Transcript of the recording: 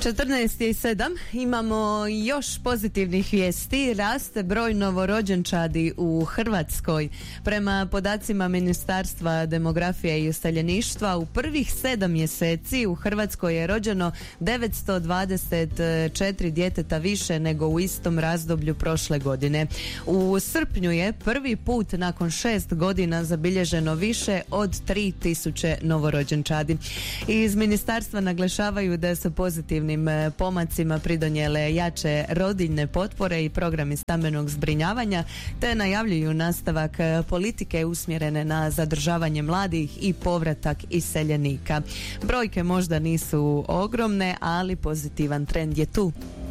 14:07. Imamo još pozitivnih vijesti. Raste broj novorođenčadi u Hrvatskoj. Prema podacima Ministarstva demografije i useljeništva, u prvih 7 mjeseci u Hrvatskoj je rođeno 924 djeteta više nego u istom razdoblju prošle godine. U srpnju je prvi put nakon 6 godina zabilježeno više od 3000 novorođenčadi. Iz ministarstva naglašavaju da su pozitivnim pomacima pridonijele jače rodiljne potpore i programi stambenog zbrinjavanja, te najavljuju nastavak politike usmjerene na zadržavanje mladih i povratak iseljenika. Brojke možda nisu ogromne, ali pozitivan trend je tu.